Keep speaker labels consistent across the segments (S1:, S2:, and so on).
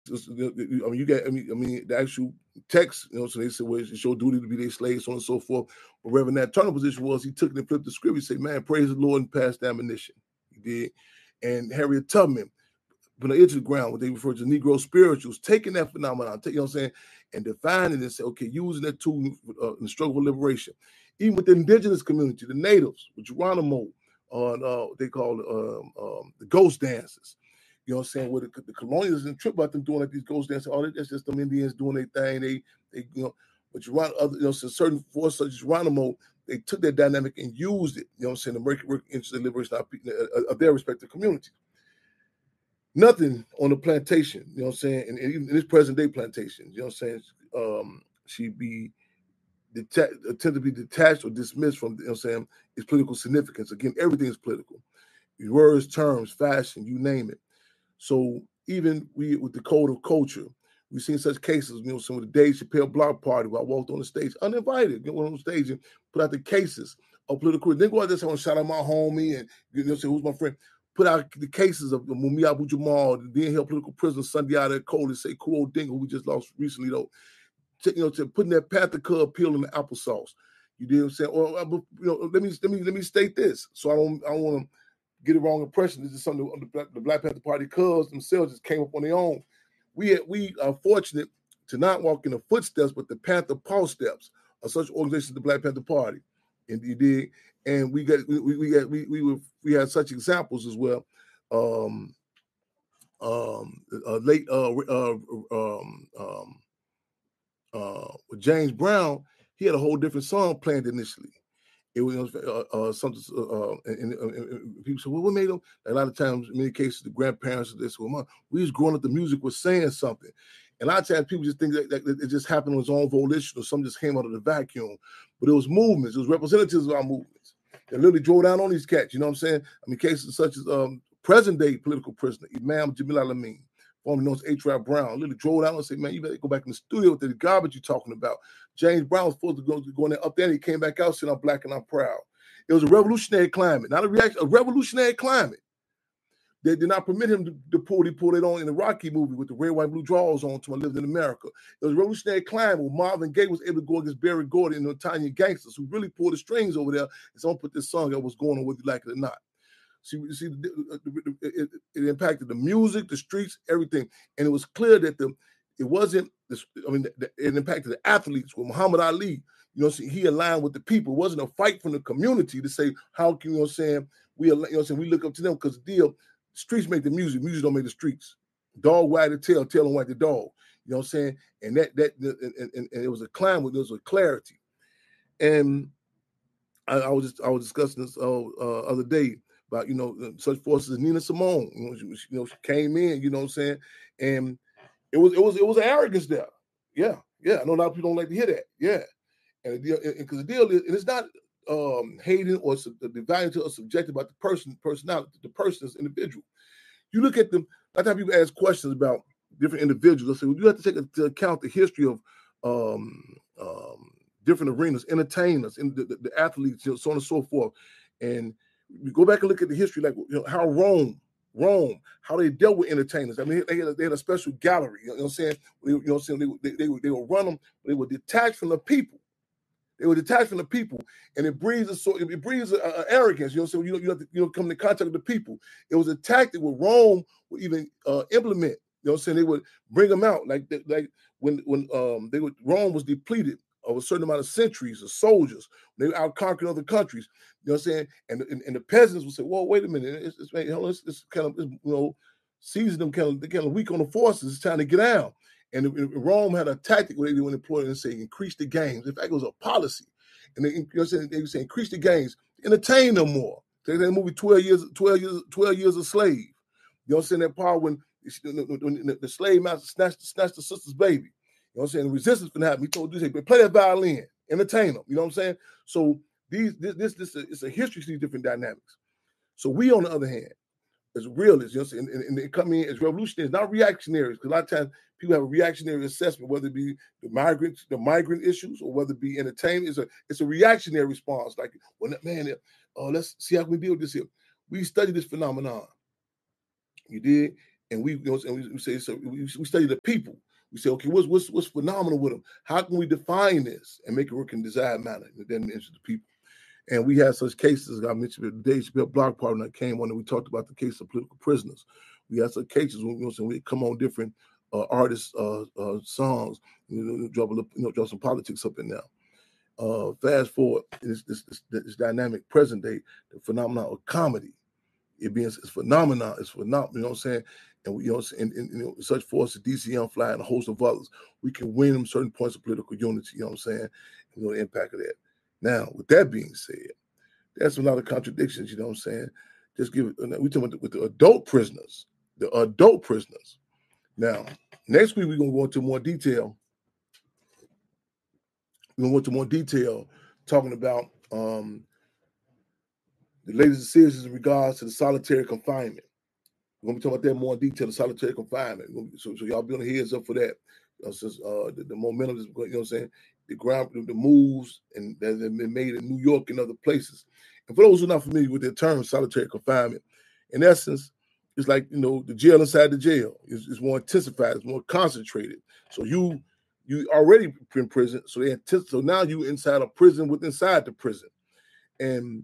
S1: you got, the actual text, so they said, well, it's your duty to be their slaves, so on and so forth. But Reverend Nat Turner's position was he took it and flipped the script. He said, man, praise the Lord and pass the ammunition. He did. And Harriet Tubman put it into the ground, what they refer to Negro spirituals, taking that phenomenon, and defining it and say, okay, using that tool in the struggle for liberation. Even with the indigenous community, the natives, with Geronimo, they call the ghost dances. Where the colonials didn't trip about them doing like these ghost dances. Oh, that's just them Indians doing their thing. But certain forces such as Geronimo, they took that dynamic and used it, to work into the liberation of their respective communities. Nothing on the plantation, and even in this present day plantation, she be attempt to be detached or dismissed from, its political significance. Again, everything is political. Words, terms, fashion, you name it. So even with the code of culture, we've seen such cases, some of the Dave Chappelle block party where I walked on the stage, uninvited, went on stage and put out the cases of political. Then go out there and shout out my homie and say, who's my friend? Put out the cases of Mumia Abu Jamal, the then held political prisoner Sundiata Cole, say Kuo Ding, who we just lost recently, though. To putting that Panther Cub peel in the applesauce. You know what I'm saying? Or let me state this, so I don't want to get a wrong impression. This is something the Black Panther Party cubs themselves just came up on their own. We are fortunate to not walk in the footsteps, but the Panther Paw steps of such organizations as the Black Panther Party. And you did, and we had such examples as well. With James Brown, he had a whole different song planned initially. It was something, and people say, well, what made them? A lot of times, in many cases, the grandparents of this, well, we was growing up, the music was saying something. And a lot of times people just think that it just happened on its own volition or something just came out of the vacuum. But it was movements, it was representatives of our movements that literally drove down on these cats, you know what I'm saying? Cases such as present-day political prisoner, Imam Jamil Al-Amin, formerly known as H.R. Brown, literally drove down and said, man, you better go back in the studio with the garbage you're talking about. James Brown was supposed to go in there up there, and he came back out saying, I'm black and I'm proud. It was a revolutionary climate, not a reaction, a revolutionary climate. They did not permit him to pull it on in the Rocky movie with the red, white, blue drawers on to I Lived in America. It was a revolutionary climate where Marvin Gaye was able to go against Barry Gordy and the Italian gangsters who really pulled the strings over there and someone put this song that was going on whether you like it or not. It impacted the music, the streets, everything. And it was clear that it impacted the athletes with Muhammad Ali. He aligned with the people. It wasn't a fight from the community to say, how can, we look up to them because the deal, streets make the music don't make the streets. Dog wag the tail don't wag the dog. You know what I'm saying? And and it was a climate, there was a clarity. And I was discussing this other day about, such forces as Nina Simone. She came in, you know what I'm saying? And it was an arrogance there. Yeah. I know a lot of people don't like to hear that. Yeah. And because the deal is, and it's not hating or dividing or subjective about the personality, the person as individual. You look at them, a lot of times people ask questions about different individuals. I say, well, you have to take into account the history of different arenas, entertainers, and the athletes, so on and so forth. And you go back and look at the history, like how Rome, how they dealt with entertainers. I mean, they had a special gallery. You know what I'm saying? They would run them. They were detached from the people. And it breeds an arrogance. You have to come into contact with the people. It was a tactic where Rome would even implement. You know what I'm saying? They would bring them out like when Rome was depleted of a certain amount of centuries of soldiers. They were out conquering other countries. You know what I'm saying? And the peasants would say, "Well, wait a minute. It's kind of season them kind of weak on the forces. It's time to get out." And Rome had a tactic where they would employ and say, increase the games. In fact, it was a policy. And they would say, increase the games, entertain them more. They had a movie 12 years a slave. You know what I'm saying? That part when the slave master snatched the sister's baby. You know what I'm saying? The resistance can happen. He told you, play that violin, entertain them. You know what I'm saying? So it's a history of these different dynamics. So we, on the other hand, as realists, you know, and they come in as revolutionaries, not reactionaries, because a lot of times people have a reactionary assessment, whether it be the migrant issues, or whether it be entertainment. It's a reactionary response. Like, well, man, let's see how we deal with this here. We study this phenomenon. You did, And we, and we say, so we study the people. We say, okay, what's phenomenal with them? How can we define this and make it work in desired manner? And then interest the people. And we had such cases. I mentioned the Dave Chappelle blog partner that came on, and we talked about the case of political prisoners. We had some cases when we come on different artists' songs, drop some politics up in there. Fast forward, this dynamic present day, the phenomenon of comedy. It's phenomenon. It's phenomenal. You know what I'm saying? And we, such forces, DC Young Fly and a host of others, we can win them certain points of political unity. You know what I'm saying? The impact of that. Now, with that being said, there's a lot of contradictions. You know what I'm saying? Just give it. We talking about with the adult prisoners. The adult prisoners. Now, next week we're gonna go into more detail. We're gonna go into more detail talking about the latest decisions in regards to the solitary confinement. We're gonna be talking about that more in detail, the solitary confinement. So y'all be on the heads up for that. Since the momentum is, you know what I'm saying, the moves and that have been made in New York and other places. And for those who are not familiar with the term solitary confinement, in essence, it's like, the jail inside the jail. It's more intensified, it's more concentrated. So you already in prison, so now you inside a prison within inside the prison. And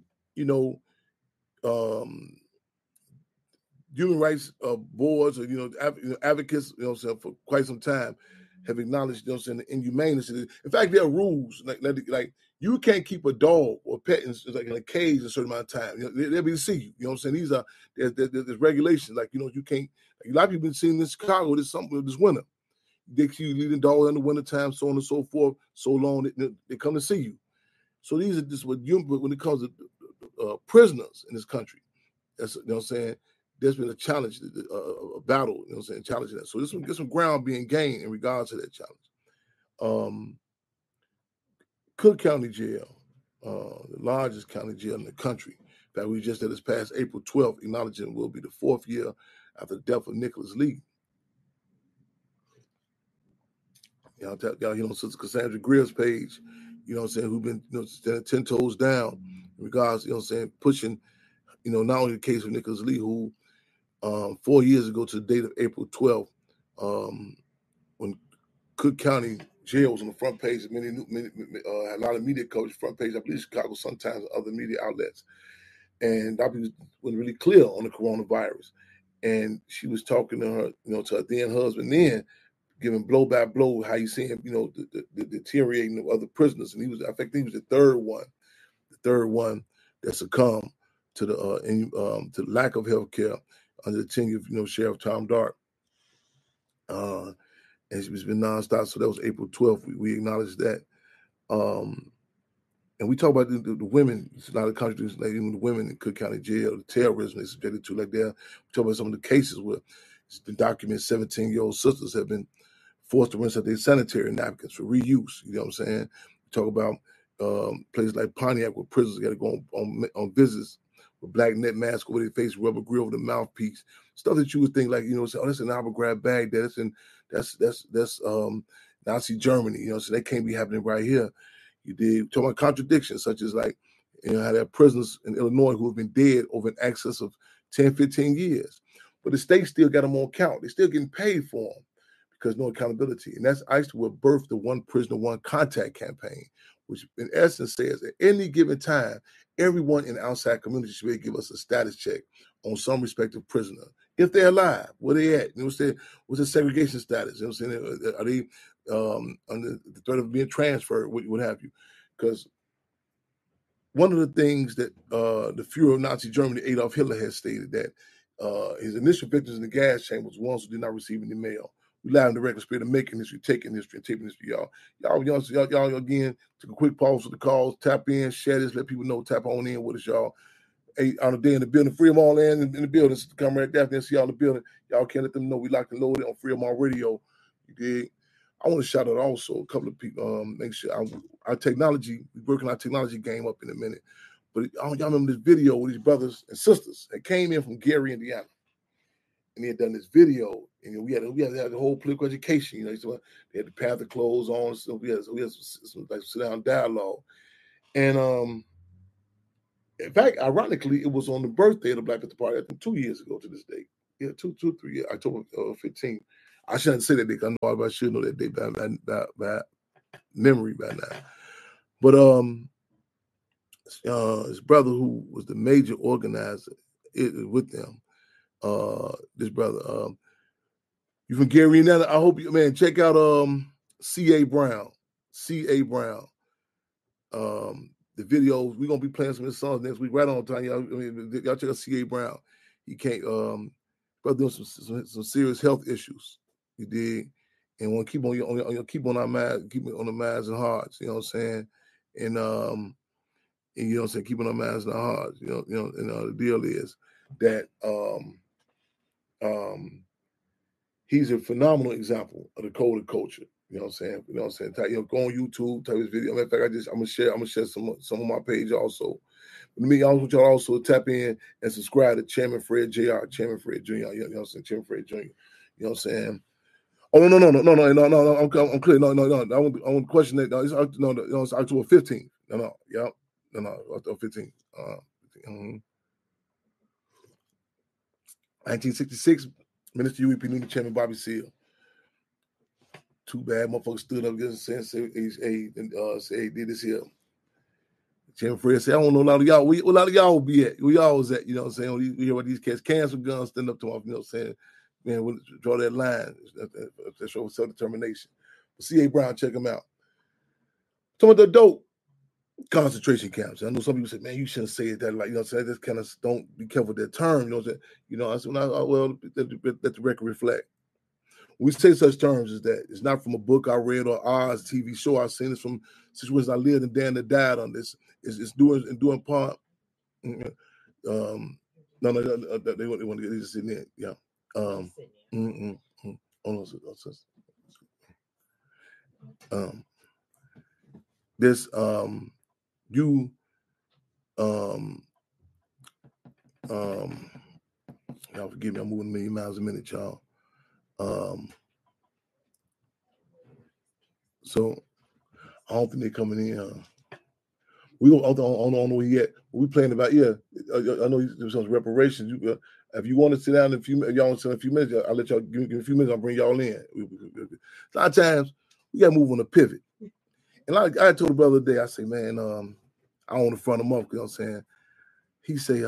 S1: human rights boards or advocates, for quite some time have acknowledged, the inhumaneness. In fact, there are rules like you can't keep a dog or pet in a cage a certain amount of time. They'll be to see you. You know what I'm saying? There's regulations. Like, you can't. Like, a lot of people been seeing this Chicago this winter. They keep you leaving dogs in the wintertime, so on and so forth. So long they come to see you. So these are just when it comes to prisoners in this country. That's, you know what I'm saying. There's been a challenge, a battle, you know what I'm saying, challenging that. So there's some ground being gained in regards to that challenge. Cook County Jail, the largest county jail in the country. In fact, we just did this past April 12th, acknowledging will be the 4th year after the death of Nicholas Lee. Y'all hit on Sister Cassandra Greer's page, you know what I'm saying, who've been standing 10 toes down in regards, you know what I'm saying, pushing, not only the case of Nicholas Lee, who 4 years ago to the date of April 12th, when Cook County Jail was on the front page of many a lot of media coverage, front page, I believe Chicago sometimes other media outlets. And Dr. was really clear on the coronavirus. And she was talking to her, to her then husband, then giving blow by blow how you see him, the deteriorating of other prisoners. And I think he was the third one that succumbed to the lack of health care under the tenure of Sheriff Tom Dart. And it's been nonstop. So that was April 12th. We acknowledged that. And we talk about the women. It's not a contradiction, like even the women in Cook County Jail, the terrorism they're subjected to. Like we talk about some of the cases where it's been documented 17-year-old sisters have been forced to rinse out their sanitary napkins for reuse. You know what I'm saying? We talk about places like Pontiac where prisoners got to go on visits with black net mask over their face, rubber grill over the mouthpiece, stuff that you would think like, say, oh, that's an Abu Ghraib bag, that's Nazi Germany, so that can't be happening right here. You did talk about contradictions, such as like, how there are prisoners in Illinois who have been dead over an excess of 10, 15 years. But the state still got them on count. They're still getting paid for them because no accountability. And that's actually what birthed the One Prisoner, One Contact campaign, which in essence says at any given time, everyone in the outside community should be able to give us a status check on some respective prisoner. If they're alive, where they at? What's their segregation status? You know what I'm saying? Are they under the threat of being transferred? What have you? Because one of the things that the Fuhrer of Nazi Germany, Adolf Hitler, has stated that his initial victims in the gas chambers were ones who did not receive any mail. We live in the regular spirit of making history, taking history, and taping history, y'all. Y'all again, took a quick pause for the calls, tap in, share this, let people know, tap on in with us, y'all. Hey, on the day in the building, Free Them All Land in the building. Come right there and see y'all in the building. Y'all can let them know we locked and loaded on Free Them All Radio. You dig? I want to shout out also a couple of people. Make sure our technology, we're working our technology game up in a minute. But y'all remember this video with these brothers and sisters that came in from Gary, Indiana. And they had done this video, and we had to have the whole political education. They had the Panther clothes on, so we had some like sit down dialogue. And in fact, ironically, it was on the birthday of the Black Panther Party, I think 2 years ago to this date. 3, October 15th. I shouldn't say that day. I know I should know that day by memory by now. But his brother, who was the major organizer with them, this brother, you from Gary Indiana. I hope you, man, check out C.A. Brown. C.A. Brown. The videos, we're gonna be playing some of his songs next week, right on time. Y'all check out C.A. Brown. He can't brother doing some serious health issues. You dig? And want to keep on keep on our minds, keep it on the minds and hearts, you know what I'm saying? And you know what I'm saying, keeping our minds and our hearts, you know, and the deal is that he's a phenomenal example of the code of culture. You know what I'm saying? You know what I'm saying? Go on YouTube, type his video. In fact, I'm gonna share some on my page also. But I want y'all also tap in and subscribe to Chairman Fred Jr. Chairman Fred Jr. You know what I'm saying? Chairman Fred Jr. You know what I'm saying? Oh no! I'm clear. No. I won't question that. No, it's October 15th. October 15th. 1966. Minister UEP Newton Chairman Bobby Seale. Too bad motherfuckers stood up against and said, hey, did this here. Chairman Fred said, I don't know a lot of y'all. Where a lot of y'all be at? Where y'all was at? You know what I'm saying? We hear about these cats, cancel guns, stand up to them, you know what I'm saying? Man, we'll draw that line. That shows self-determination. But C.A. Brown, check him out. Some of the dope concentration camps. I know some people say, man, you shouldn't say it that like, you know what I'm saying? Just kind of don't be careful with that term, you know what I'm saying? You know, I said, well, let the record reflect. When we say such terms as that, it's not from a book I read or Oz TV show I've seen. It's from situations I lived and Dan that died on this. It's doing part. No, they want to get this in there. Yeah. This you y'all forgive me, I'm moving a million miles a minute, y'all. So I don't think they're coming in. We don't know where he at. We playing about I know there's some reparations. If you want to sit down if y'all want to sit in a few minutes, I'll let y'all give me a few minutes. I'll bring y'all in. A lot of times we got to move on a pivot. And like I told the brother the other day, I say, man, I don't want to front him up. You know what I'm saying? He say,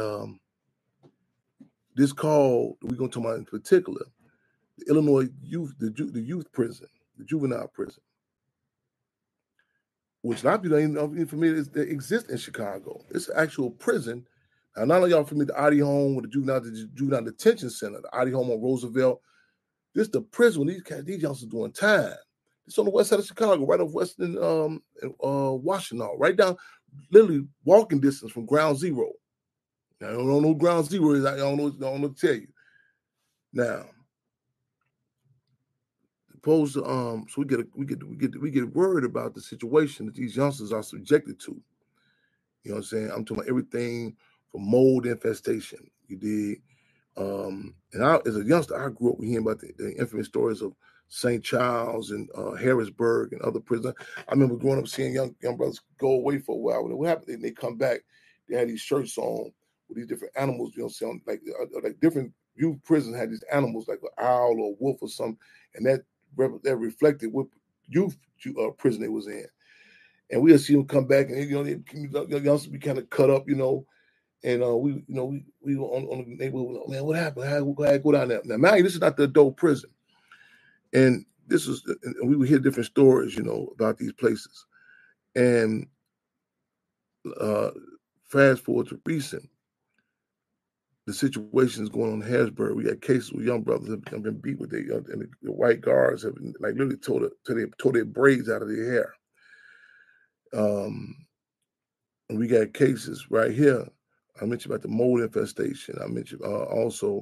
S1: this call we're gonna talk about in particular, the Illinois youth, the youth prison, the juvenile prison, which a lot of people ain't familiar that exists in Chicago. It's an actual prison. Now, none of y'all familiar the Adi Home with the juvenile detention center, the Adi Home on Roosevelt. This is the prison when these youngsters doing time. It's on the west side of Chicago, right off Western Washington, right down, literally walking distance from Ground Zero. Now, I don't know who Ground Zero is. I don't know to tell you. Now, opposed to so we get worried about the situation that these youngsters are subjected to. You know what I'm saying? I'm talking about everything from mold infestation. You did. And as a youngster, I grew up hearing about the infamous stories of St. Charles and Harrisburg and other prisons. I remember growing up seeing young brothers go away for a while. What happened? They come back. They had these shirts on with these different animals. You know, saying like different youth prisons had these animals like an owl or a wolf or something, and that reflected what youth prison they was in. And we'll see them come back, and the youngsters be kind of cut up, you know. And we were on the neighborhood. Man, what happened? How go down there? Now, mind you, this is not the adult prison, and we would hear different stories, you know, about these places. And fast forward to recent, the situations going on in Harrisburg. We got cases where young brothers have been beat with and the white guards have been, like literally tore their braids out of their hair. And we got cases right here. I mentioned about the mold infestation. I mentioned also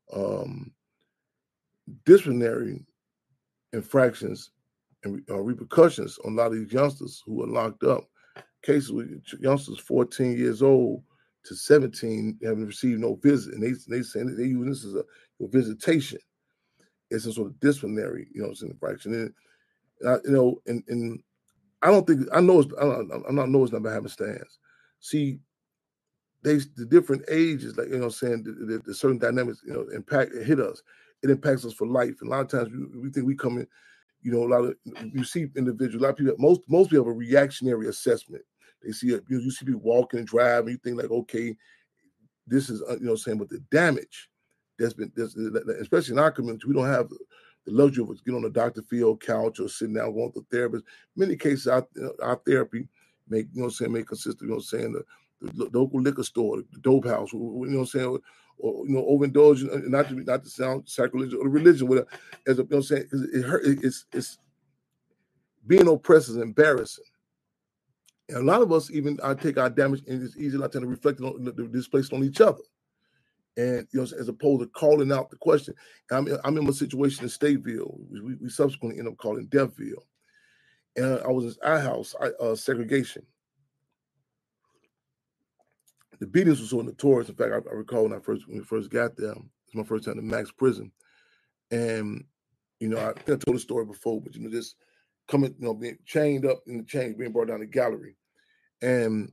S1: disciplinary infractions and repercussions on a lot of these youngsters who are locked up. Cases with youngsters 14 years old to 17 haven't received no visit, and they saying they use this as a visitation. It's a sort of disciplinary, infraction. And and I don't think I know it's not by happenstance. See, the different ages, like, saying, the certain dynamics, hit us. It impacts us for life. And a lot of times we think we come in, a lot of, you see individuals, a lot of people, most people have a reactionary assessment. They see you see people walking and driving, you think like, okay, this is, but the damage that's been, especially in our community, we don't have the luxury of getting on the Dr. Phil couch or sitting down going to a therapist. In many cases, our therapy may consist of, the local liquor store, the dope house, or overindulging, not to sound sacrilegious, or religion, whatever. As a, because it hurt. It's being oppressed is embarrassing. And a lot of us even take our damage, and it's easy not to reflect on displaced on each other. And as opposed to calling out the question. I'm in a situation in Stateville. We subsequently ended up calling Deathville. And I was in our house, segregation. The beatings were so notorious. In fact, I recall when we first got there, it was my first time in Max Prison. And, I think I told the story before, but, just coming, being chained up in the chains, being brought down the gallery. And,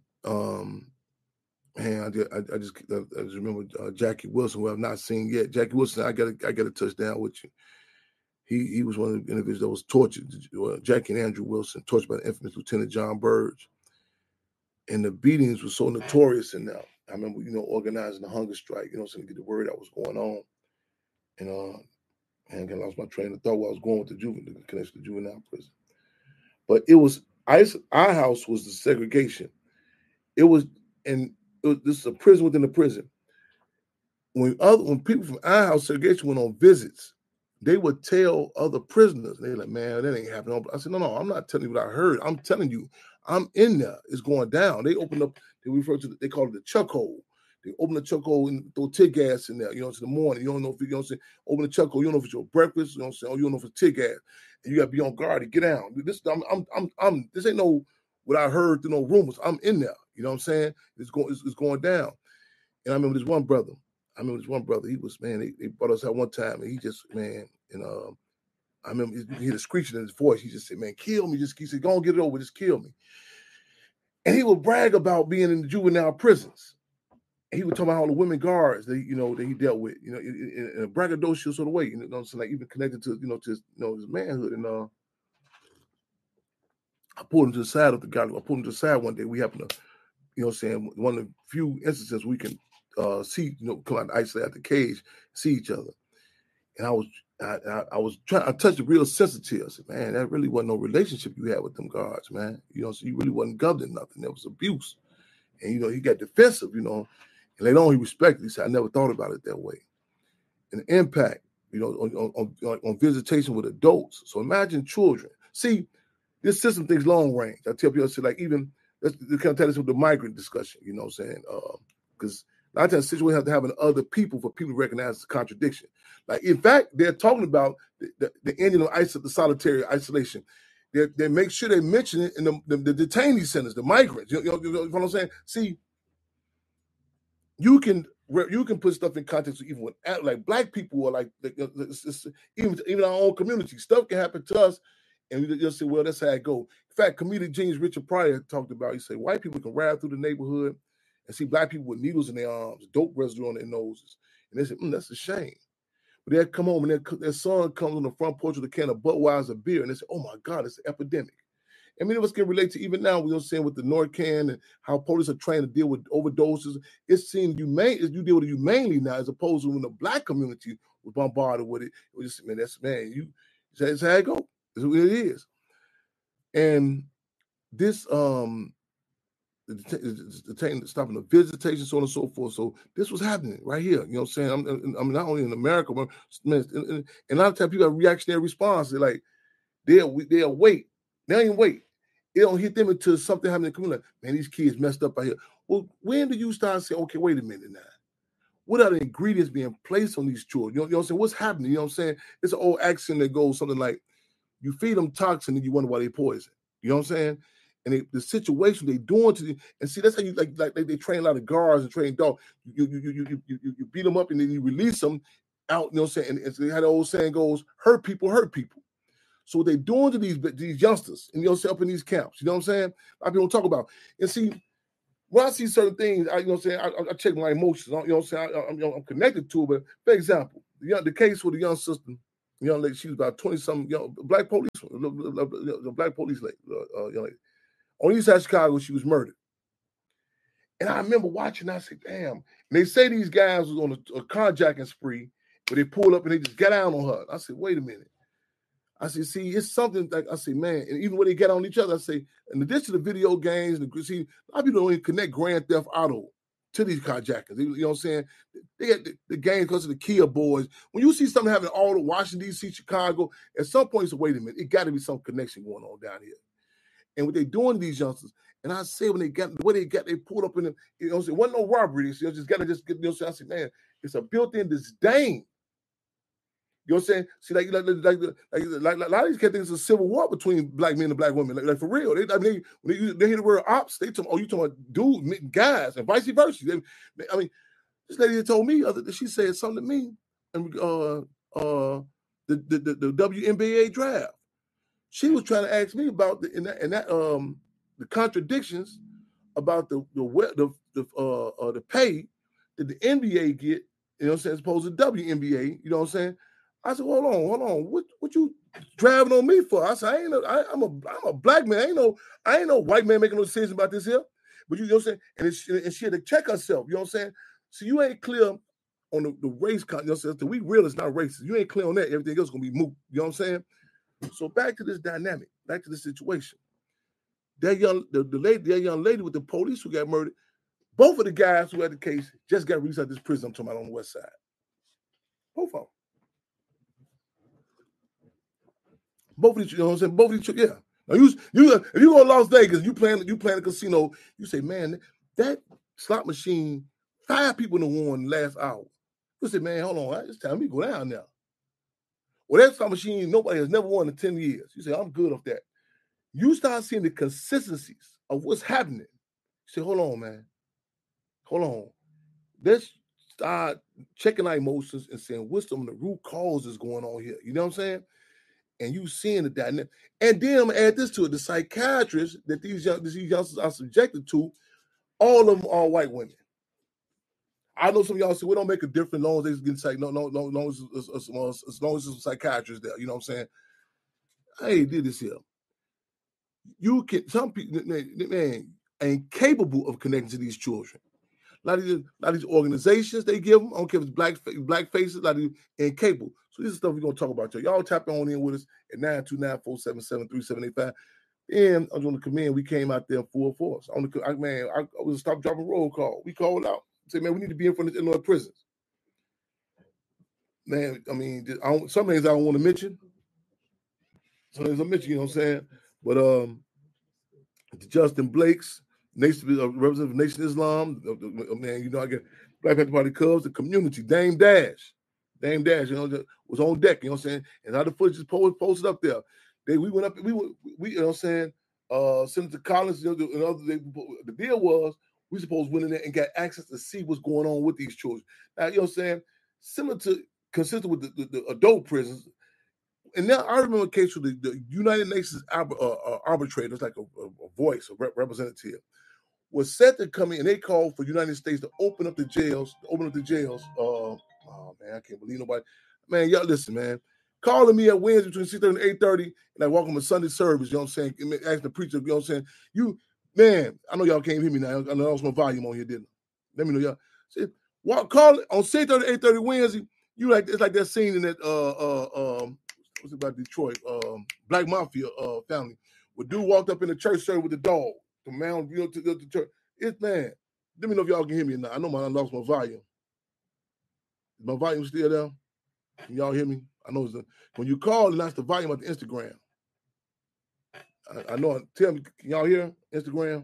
S1: I just remember Jackie Wilson, who I've not seen yet. Jackie Wilson, I got a touchdown with you. He was one of the individuals that was tortured. Jackie and Andrew Wilson, tortured by the infamous Lieutenant John Burge. And the beatings were so notorious in there. I remember, organizing the hunger strike, to get the word out was going on. And I lost my train of thought where I was going with the connection to juvenile prison. But it was our house was the segregation. This is a prison within a prison. When people from our house segregation went on visits, they would tell other prisoners, they're like, man, that ain't happening. I said, no, I'm not telling you what I heard. I'm telling you, I'm in there. It's going down. They opened up, they call it the chuck hole. They open the chuck hole and throw tear gas in there, in the morning. You don't know if open the chuck hole, you don't know if it's your breakfast, or you don't know if it's tear gas. And you gotta be on guard to get down. This ain't no what I heard through no rumors. I'm in there. You know what I'm saying? It's going down. And I remember this one brother. He was, man, they brought us out one time, and he just, man, and I remember you hear the screeching in his voice. He just said, man, kill me. He said, go and get it over, just kill me. And he would brag about being in the juvenile prisons. And he would talk about all the women guards that he dealt with, in a braggadocious sort of way, so like even connected to, to his manhood. And I pulled him to the side of the gallery. I pulled him to the side one day. We happened to, one of the few instances we can see, come out isolate out the cage, see each other. And I touched the real sensitive. I said, man, that really wasn't no relationship you had with them guards, man. So you really wasn't governing nothing. There was abuse. And, he got defensive, and later on he respected. He said, I never thought about it that way. And the impact, on visitation with adults. So imagine children. See, this system thinks long range. I tell people, I say, like, even, let's kind of tell this with the migrant discussion, you know what I'm saying? Because a lot of times situation have to happen to other people for people to recognize the contradiction. Like, in fact, they're talking about the ending of the solitary isolation. They make sure they mention it in the detainee centers, the migrants. You know what I'm saying? See, you can put stuff in context even with, like, black people, or like even our own community. Stuff can happen to us, and you'll say, well, that's how it go. In fact, comedic genius Richard Pryor talked about, he said, white people can ride through the neighborhood and see black people with needles in their arms, dope residue on their noses. And they said, that's a shame. But they'll come home and their son comes on the front porch with a can of Budweiser beer, and they say, oh my God, it's an epidemic. And many of us can relate to, even now, we're saying with the Narcan and how police are trained to deal with overdoses. It seems humane, you deal with it humanely now, as opposed to when the black community was bombarded with it. It was just, that's how it goes. That's what it is. And this, stopping the visitation, so on and so forth. So this was happening right here. You know what I'm saying? I'm not only in America, but and a lot of times people have reactionary response. They're like, they'll wait. They don't even wait. It don't hit them until something happens in the community. Like, man, these kids messed up out here. Well, when do you start saying, okay, wait a minute now? What are the ingredients being placed on these children? You know what I'm saying? What's happening? You know what I'm saying? It's an old axiom that goes something like, you feed them toxin and you wonder why they poison. You know what I'm saying? And the situation they doing to them, and see, that's how you like they train a lot of guards and train dogs. You beat them up and then you release them out. You know what I'm saying? And how the old saying goes, hurt people hurt people. So what they doing to these youngsters, and up in these camps, you know what I'm saying? A lot of people don't talk about. And see, when I see certain things, you know what I'm saying, I check my emotions. You know what I'm saying, I'm connected to it. But for example, the case with the young sister, young lady, she was about 20-something, black police, the black police lady, young lady. On the east side of Chicago, she was murdered. And I remember watching, I said, damn. And they say these guys was on a carjacking spree, but they pulled up and they just got down on her. I said, wait a minute. I said, see, it's something like, I say, man, and even when they get on each other, I say, in addition to the video games, see, a lot of people don't even connect Grand Theft Auto to these carjackers. You know what I'm saying? They got the game because of the Kia boys. When you see something happening all over Washington, D.C., Chicago, at some point, it's wait a minute, it got to be some connection going on down here. And what they doing to these youngsters, and I say when they got the way they pulled up in the, you know, it wasn't no robbery. You know, just got to just get, you know, I say, man, it's a built-in disdain. You know what I'm saying? See, like a lot of these kids think it's a civil war between black men and black women. Like for real. When they hear the word ops, they talk, oh, you talking about dudes, guys, and vice versa. I mean, this lady told me she said something to me, and the WNBA draft. She was trying to ask me about the contradictions about the pay that the NBA get. You know what I'm saying? As opposed to WNBA. You know what I'm saying? I said, hold on. What you driving on me for? I said, I'm a black man. I ain't no white man making no decision about this here. But you know what I'm saying? And she had to check herself. You know what I'm saying? So you ain't clear on the race. You know what I'm saying? We real it's not racist. You ain't clear on that. Everything else is gonna be moot. You know what I'm saying? So back to this dynamic, back to the situation. That young lady with the police who got murdered, both of the guys who had the case just got released out of this prison I'm talking about on the west side. Both of them. Both of these, you know what I'm saying? Both of these, yeah. Now if you go to Las Vegas, you playing a casino, you say, man, that slot machine, 5 people in the war in the last hour. You say, man, hold on, it's time we go down now. Well, that slot machine, nobody has never won in 10 years. You say, I'm good off that. You start seeing the consistencies of what's happening. You say, hold on, man. Hold on. Let's start checking our emotions and saying, what's some of the root causes going on here? You know what I'm saying? And you seeing the dynamic. And then I'm going to add this to it. The psychiatrists that these youngsters are subjected to, all of them are white women. I know some of y'all say, we don't make a difference as long as they get psych. No, as long as there's some psychiatrists there. You know what I'm saying? Hey, did this here. You can, some people, man, ain't capable of connecting to these children. A lot of these organizations they give them, I don't care if it's black faces, a lot of these incapable. So this is stuff we're going to talk about. Y'all tap on in with us at 929-477-3785. And I was on the command. We came out there full force. I was stop dropping roll call. We called out. Say, man, we need to be in front of the Illinois prisons. Man, I mean, some things I don't want to mention. Some things I mention, you know what I'm saying? But Justin Blake's, representative of Nation Islam, man, you know, I get Black Panther Party Cubs, the community, Dame Dash, you know, was on deck, you know what I'm saying? And how the footage is posted up there. We went up, we you know what I'm saying, Senator Collins, you know, the deal was we supposed to went in there and got access to see what's going on with these children. Now, you know what I'm saying? Consistent with the adult prisons. And now I remember a case with the United Nations arbitrators, like a voice, a representative, was set to come in, and they called for the United States to open up the jails. Oh man, I can't believe nobody. Man, y'all listen, man. Calling me at Wednesday between 6:30 and 8:30, and I walk on a Sunday service, you know what I'm saying? Asking the preacher, you know what I'm saying? Man, I know y'all can't hear me now. I know I was my volume on here, didn't I? Let me know y'all. See, call it on 6:30 to 8:30 Wednesday. It's like that scene in that what's it about Detroit? Black Mafia family. Where dude walked up in the church service with the dog. The man, you know, to the church. Man, let me know if y'all can hear me now. I know I lost my volume. Is my volume still there? Can y'all hear me? I know when you call, that's the volume of the Instagram. I know. Tell me, can y'all hear Instagram?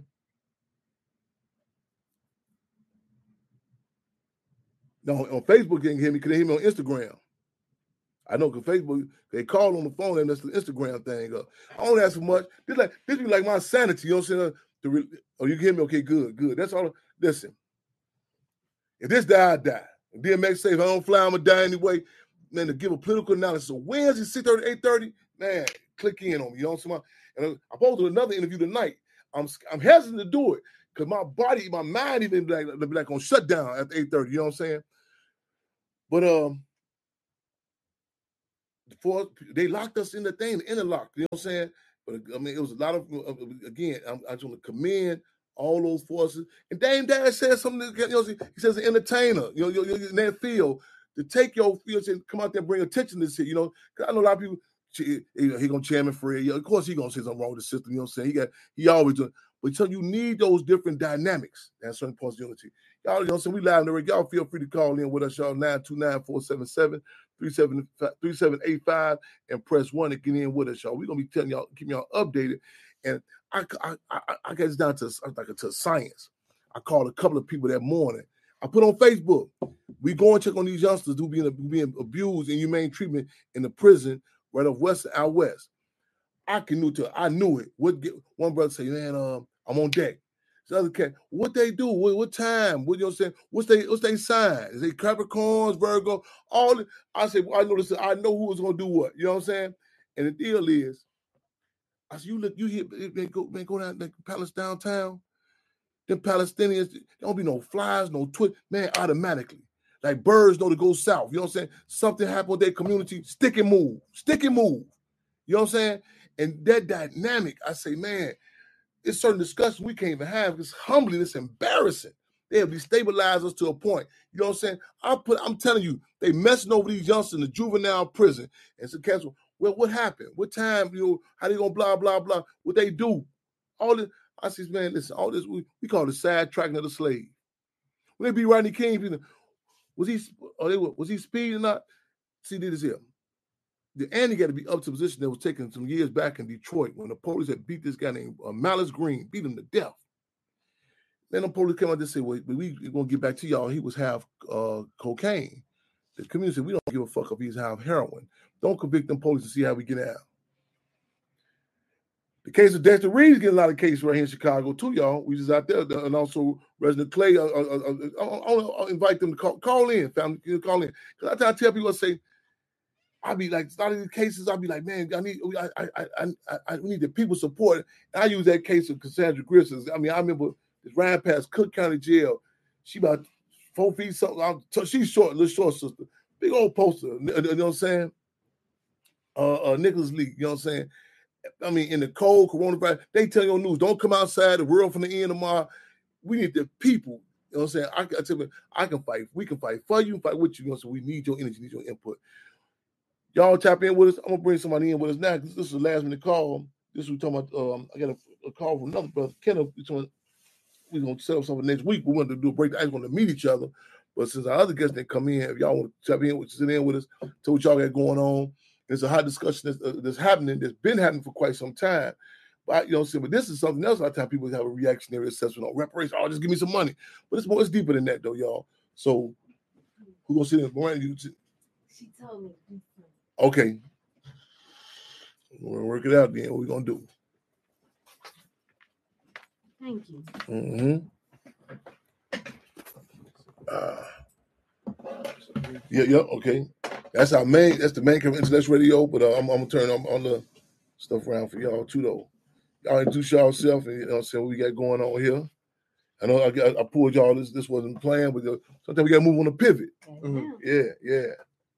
S1: No, on Facebook you can hear me. Can they hear me on Instagram? I know because Facebook, they call on the phone and that's the Instagram thing. I don't ask for much. This be like my sanity. You know what I'm saying? You can hear me? Okay, good. That's all. Listen, if this die, I die. If DMX say if I don't fly, I'm going to die anyway. Man, to give a political analysis. So Wednesday, 6:30, 8:30, man, click in on me. You know what I'm saying? And I posted another interview tonight. I'm hesitant to do it because my body, my mind even be like on shutdown at 8:30. You know what I'm saying? But they locked us in the thing, the interlock. You know what I'm saying? But I mean, it was a lot of again. I just want to commend all those forces. And Dame Dash said something. You know, he says an entertainer. You know, in that field to take your field and come out there and bring attention to this shit. You know, because I know a lot of people. He gonna Chairman Fred. Yeah, of course he gonna say something wrong with the system. You know what I'm saying? He always doing. But so you need those different dynamics at certain points of unity. Y'all, you know, so we live in the rig. Y'all feel free to call in with us, y'all. 929-477-3785 and press 1 to get in with us, y'all. We're gonna be telling y'all, keeping y'all updated. And I get this down to science. I called a couple of people that morning. I put on Facebook. We go and check on these youngsters who being abused in humane treatment in the prison right off West out West. I knew it. One brother say, man, I'm on deck. The other cat, what they do? What time? What you know what I'm saying? What's they sign? Is they Capricorns, Virgo? I said, well, I know this. I know who was gonna do what. You know what I'm saying? And the deal is, I said, you hear they go down the palace downtown. Them Palestinians, there don't be no flies, no twit, man, automatically. Like birds know to go south. You know what I'm saying? Something happened with their community, stick and move. You know what I'm saying? And that dynamic, I say, man, it's certain discussions we can't even have. It's humbling, it's embarrassing. They'll destabilize us to a point. You know what I'm saying? I'm telling you, they messing over these youngsters in the juvenile prison. And so, Castle, well, what happened? What time? You know, how they gonna blah, blah, blah? What they do? All this. I said, man, listen, all this, we call it sidetracking of the slave. When they be Rodney King, was he speeding or not? See, this here. The Andy got to be up to a position that was taken some years back in Detroit when the police had beat this guy named Malice Green, beat him to death. Then the police came out and said, well, we're going to get back to y'all. He was half cocaine. The community said, we don't give a fuck if he's half heroin. Don't convict them police to see how we get out. The case of Dexter Reed's getting a lot of cases right here in Chicago too, y'all. We just out there, and also Resident Clay. I'll invite them to call in, family, call in. Because I tell people, I say, I be like, a lot of these cases, I'll be like, man, I need the people support. And I use that case of Cassandra Grissom. I mean, I remember this ran past Cook County Jail. She about 4 feet something. She's short, little short sister. Big old poster. You know what I'm saying? Nicholas Lee, you know what I'm saying? I mean, in the cold coronavirus, they tell you on news, don't come outside, the world from the end tomorrow. We need the people. You know what I'm saying? I tell you, I can fight. We can fight for you, fight with you. You know, so we need your energy, need your input. Y'all tap in with us. I'm gonna bring somebody in with us now because this is the last minute call. This is we talking about. I got a call from another brother, Kenneth. We're gonna set up something next week. We wanted to do a break. I just want to meet each other. But since our other guests didn't come in, if y'all want to tap in, sit in with us, tell what y'all got going on. There's a hot discussion that's happening. That's been happening for quite some time. But you know, but this is something else. A lot of times people have a reactionary assessment on reparations. Oh, just give me some money. But it's deeper than that, though, y'all. So who gonna sit in? Miranda,
S2: she told me.
S1: Okay. We're gonna work it out then. What we gonna do?
S2: Thank you.
S1: Mm-hmm. Yeah, okay. That's the main Intellectual Radio, but I'm gonna turn on the stuff around for y'all too, though. Y'all introduce yourself and you know what I'm saying, what we got going on here. I know I pulled y'all this wasn't planned, but sometimes we gotta move on the pivot.
S2: Mm-hmm.
S1: Yeah.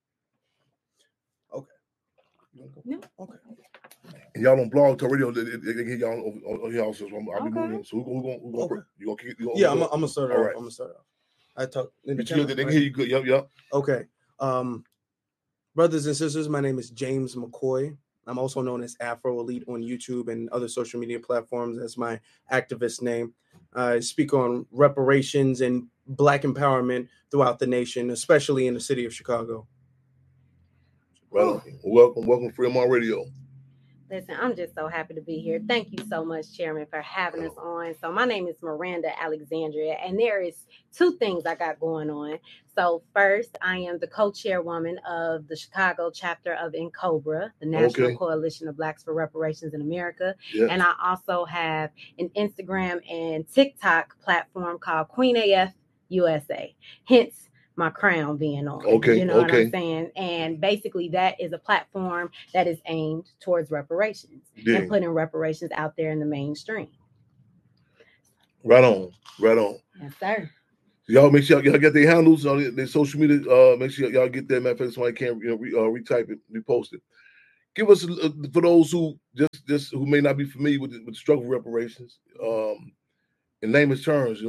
S3: Okay.
S2: No.
S3: Okay.
S1: And y'all on Blog Talk Radio, they can hear y'all on y'all. So I'll be moving. So we're gonna
S3: Okay.
S1: you gonna
S3: Yeah, I'm gonna start off.
S1: All right.
S3: I'm gonna start off. I talk in the
S1: camera, they can hear you good. Yep.
S3: Okay. Brothers and sisters, my name is James McCoy. I'm also known as Afro Elite on YouTube and other social media platforms. That's my activist name. I speak on reparations and Black empowerment throughout the nation, especially in the city of Chicago.
S1: Well, welcome Freedom on Radio.
S2: Listen, I'm just so happy to be here. Thank you so much, Chairman, for having us on. So my name is Miranda Alexandria, and there is 2 things I got going on. So first, I am the co-chairwoman of the Chicago chapter of NCOBRA, the National Coalition of Blacks for Reparations in America. Yes. And I also have an Instagram and TikTok platform called Queen AF USA. Hence, my crown being on. You know what I'm saying? And basically that is a platform that is aimed towards reparations and putting reparations out there in the mainstream.
S1: Right on.
S2: Yes, sir.
S1: Y'all make sure y'all get their handles on their social media. Make sure y'all get that. Matter of fact, somebody can retype it, repost it. Give us for those who just who may not be familiar with the struggle for reparations. In layman's terms,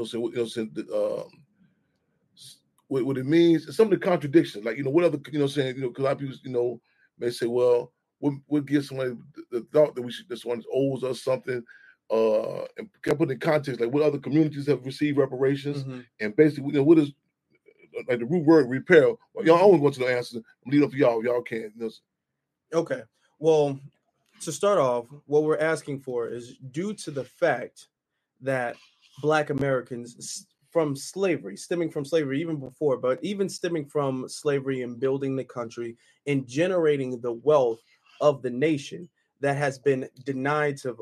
S1: what it means, some of the contradictions, like what other, because a lot of people, may say, well, what gives somebody the thought that this one owes us something, and can put in context, like what other communities have received reparations, and basically, what is like the root word repair. Well, y'all always want to know answers. I'm leaving up to y'all can.
S3: Okay, well, to start off, what we're asking for is due to the fact that Black Americans stemming from slavery, even before, but even stemming from slavery and building the country and generating the wealth of the nation that has been denied to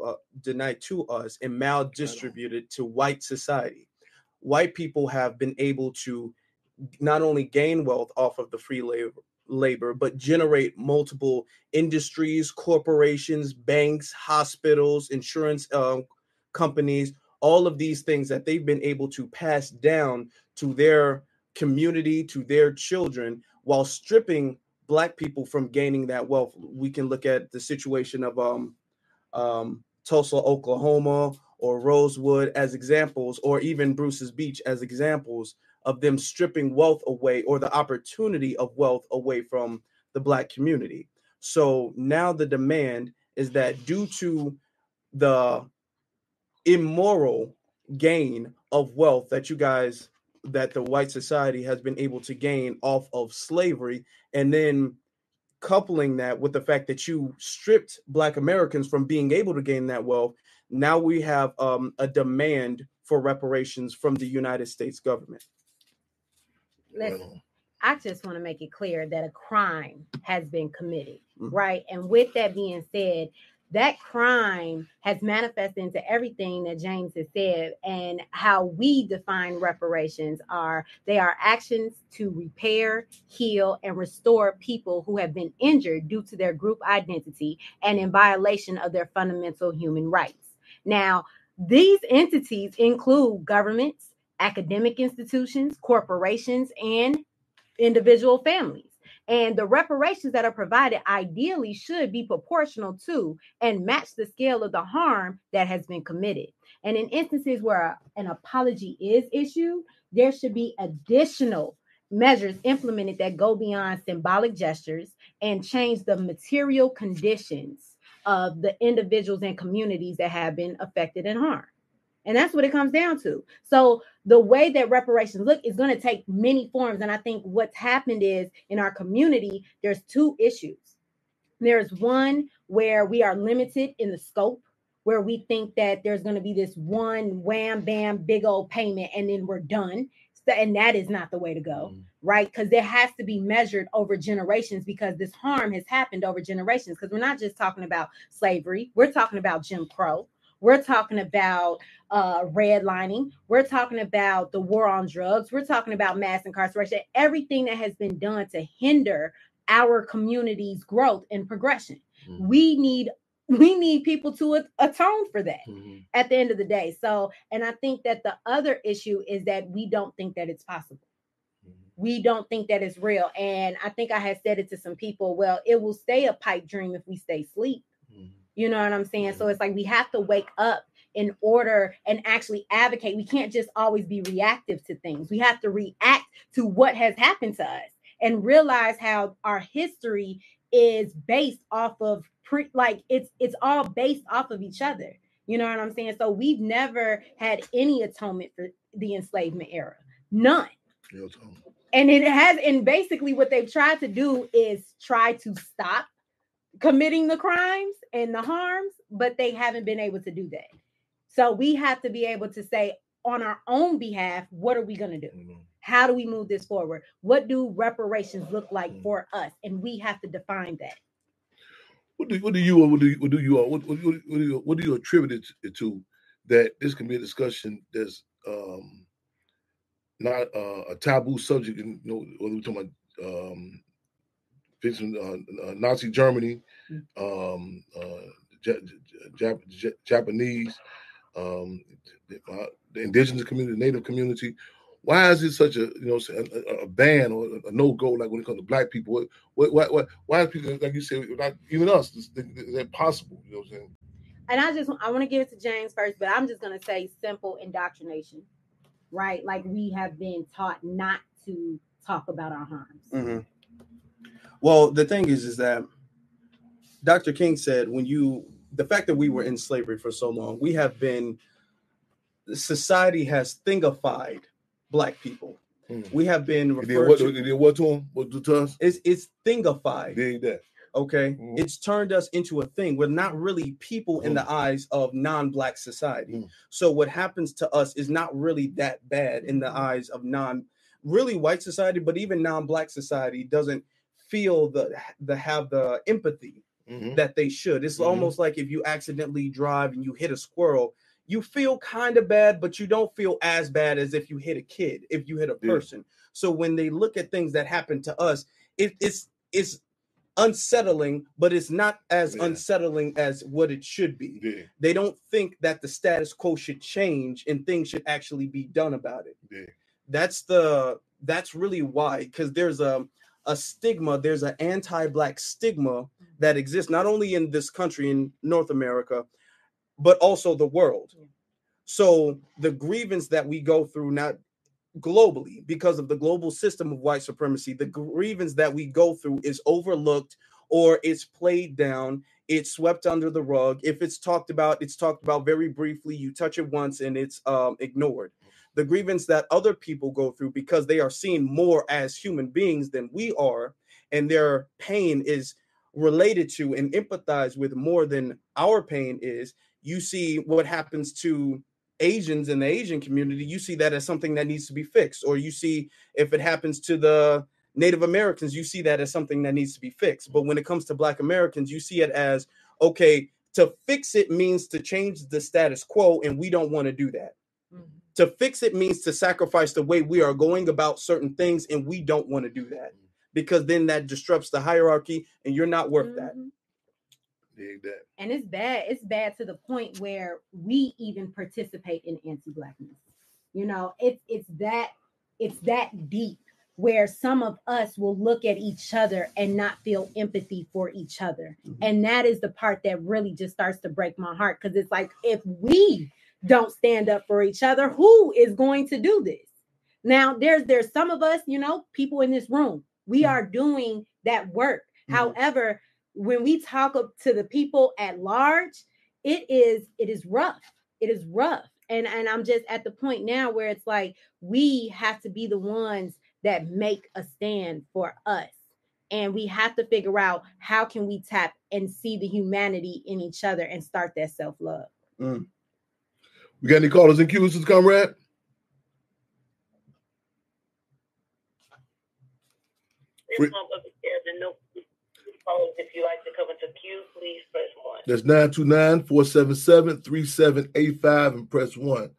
S3: us and maldistributed to white society. White people have been able to not only gain wealth off of the free labor, but generate multiple industries, corporations, banks, hospitals, insurance companies, all of these things that they've been able to pass down to their community, to their children, while stripping Black people from gaining that wealth. We can look at the situation of Tulsa, Oklahoma, or Rosewood as examples, or even Bruce's Beach as examples of them stripping wealth away, or the opportunity of wealth away from the Black community. So now the demand is that due to the immoral gain of wealth that the white society has been able to gain off of slavery, and then coupling that with the fact that you stripped Black Americans from being able to gain that wealth, now we have a demand for reparations from the United States government.
S2: Listen, I just want to make it clear that a crime has been committed, right? And with that being said, that crime has manifested into everything that James has said, and how we define reparations they are actions to repair, heal, and restore people who have been injured due to their group identity and in violation of their fundamental human rights. Now, these entities include governments, academic institutions, corporations, and individual families. And the reparations that are provided ideally should be proportional to and match the scale of the harm that has been committed. And in instances where an apology is issued, there should be additional measures implemented that go beyond symbolic gestures and change the material conditions of the individuals and communities that have been affected and harmed. And that's what it comes down to. So the way that reparations look is going to take many forms. And I think what's happened is in our community, there's two issues. There's one where we are limited in the scope, where we think that there's going to be this one wham, bam, big old payment, and then we're done. And that is not the way to go, right? Because there has to be measured over generations, because this harm has happened over generations. Because we're not just talking about slavery. We're talking about Jim Crow. We're talking about redlining. We're talking about the war on drugs. We're talking about mass incarceration, everything that has been done to hinder our community's growth and progression. We need people to atone for that at the end of the day. So, and I think that the other issue is that we don't think that it's possible. We don't think that it's real. And I think I had said it to some people, well, it will stay a pipe dream if we stay asleep. You know what I'm saying? So it's like we have to wake up in order and actually advocate. We can't just always be reactive to things. We have to react to what has happened to us and realize how our history is based off of it's all based off of each other. You know what I'm saying? So we've never had any atonement for the enslavement era. None. And basically what they've tried to do is try to stop committing the crimes and the harms, but they haven't been able to do that. So we have to be able to say on our own behalf, what are we going to do? How do we move this forward? What do reparations look like for us? And we have to define that.
S1: What do you attribute it to that this can be a discussion that's not a taboo subject? Whether we're talking about Nazi Germany, Japanese, the indigenous community, the Native community. Why is it such a ban or a no-go like when it comes to black people? Why is people, like you said, not even us, is that possible? You know what I'm saying?
S2: And I want to give it to James first, but I'm just going to say simple indoctrination, right? Like we have been taught not to talk about our harms.
S3: Mm-hmm. Well, the thing is that Dr. King said the fact that we were in slavery for so long, society has thingified black people. We have been referred
S1: to. They did what to them? What to us?
S3: It's thingified.
S1: They did that.
S3: Okay. It's turned us into a thing. We're not really people in the eyes of non-black society. So what happens to us is not really that bad in the eyes of really white society, but even non-black society doesn't feel have the empathy that they should. It's almost like if you accidentally drive and you hit a squirrel, you feel kind of bad, but you don't feel as bad as if you hit a kid, if you hit a person. So when they look at things that happen to us, it's unsettling, but it's not as unsettling as what it should be. They don't think that the status quo should change and things should actually be done about it. That's really why, because there's a stigma, there's an anti-black stigma that exists not only in this country, in North America, but also the world. So the grievance that we go through now globally, because of the global system of white supremacy, the grievance that we go through is overlooked or it's played down, it's swept under the rug. If it's talked about very briefly, you touch it once and it's ignored. The grievance that other people go through, because they are seen more as human beings than we are, and their pain is related to and empathized with more than our pain is. You see what happens to Asians in the Asian community, you see that as something that needs to be fixed. Or you see if it happens to the Native Americans, you see that as something that needs to be fixed. But when it comes to Black Americans, you see it as, okay, to fix it means to change the status quo, and we don't want to do that. To fix it means to sacrifice the way we are going about certain things, and we don't want to do that, because then that disrupts the hierarchy, and you're not worth that.
S2: And it's bad. It's bad to the point where we even participate in anti-blackness. You know, it's that deep where some of us will look at each other and not feel empathy for each other. And that is the part that really just starts to break my heart, because it's like, if we don't stand up for each other, who is going to do this? Now, there's some of us, you know, people in this room, we are doing that work. However, when we talk to the people at large, it is rough. It is rough. And I'm just at the point now where it's like, we have to be the ones that make a stand for us. And we have to figure out how can we tap and see the humanity in each other and start that self-love.
S1: We got any callers and cues, comrade?
S4: If you like to come into queue, please press 1.
S1: That's 929-477-3785 and press 1.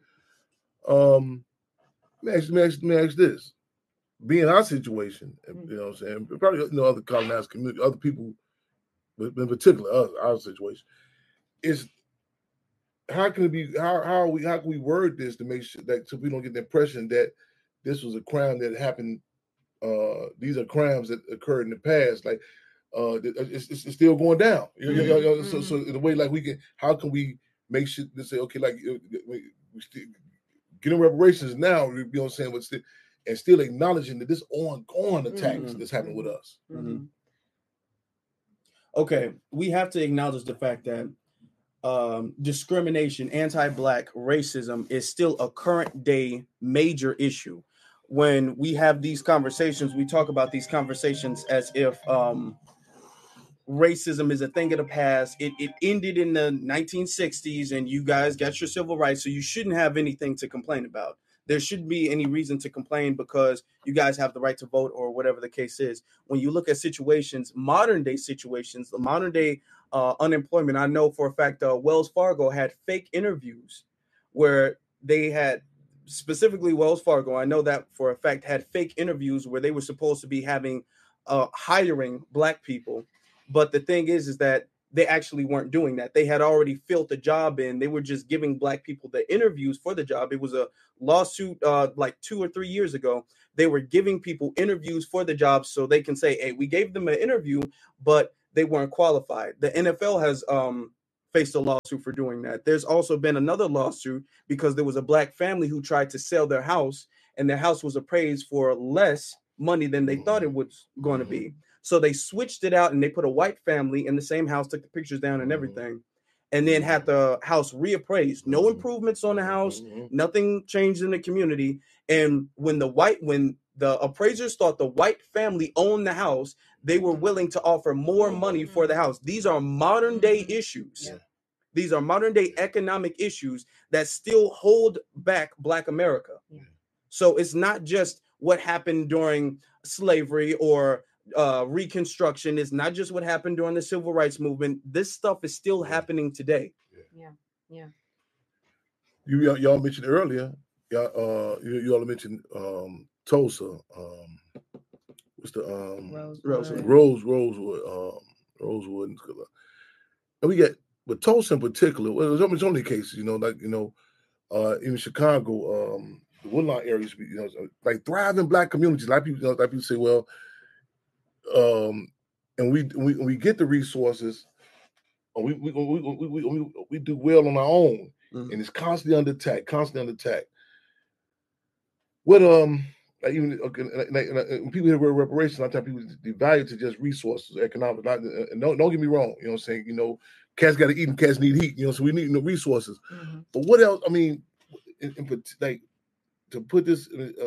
S1: Let me ask this. Be in our situation, you know what I'm saying? Probably, you know, other colonized community, other people, but in particular, our situation, is how can we word this to make sure that so we don't get the impression that this was a crime that happened. These are crimes that occurred in the past, like it's still going down. So in a way, like how can we make sure to say, okay, like we still getting reparations now, you know what I'm saying, but still acknowledging that this ongoing attacks that's happening with us.
S3: Okay, we have to acknowledge the fact that discrimination, anti-Black racism is still a current day major issue. When we have these conversations, we talk about these conversations as if racism is a thing of the past. It ended in the 1960s and you guys got your civil rights, so you shouldn't have anything to complain about. There shouldn't be any reason to complain because you guys have the right to vote or whatever the case is. When you look at situations, modern day situations, the modern day unemployment, I know for a fact Wells Fargo had fake interviews where they had, specifically Wells Fargo, I know that for a fact, had fake interviews where they were supposed to be hiring Black people. But the thing is that they actually weren't doing that. They had already filled the job in. They were just giving Black people the interviews for the job. It was a lawsuit like 2 or 3 years ago. They were giving people interviews for the job so they can say, hey, we gave them an interview, but they weren't qualified. The NFL has faced a lawsuit for doing that. There's also been another lawsuit because there was a Black family who tried to sell their house, and their house was appraised for less money than they thought it was going to be. So they switched it out and they put a white family in the same house, took the pictures down and everything, and then had the house reappraised. No improvements on the house, nothing changed in the community. And when the appraisers thought the white family owned the house, they were willing to offer more money for the house. These are modern day issues. Yeah. These are modern day economic issues that still hold back Black America. Yeah. So it's not just what happened during slavery or Reconstruction. It's not just what happened during the Civil Rights Movement. This stuff is still happening today.
S2: Yeah.
S1: Y'all mentioned earlier. Y'all mentioned Tulsa. What's the Rosewood. And we get, but Tulsa in particular. Well, there's only cases, even Chicago, the Woodlawn areas, like thriving Black communities. A lot of people say, well. And we get the resources, we do well on our own, and it's constantly under attack. What like even when people hear the word reparations, a lot of times people devalue to just resources, economic. And don't get me wrong, what I'm saying, cats got to eat and cats need heat, so we need resources. But what else? I mean, like to put this,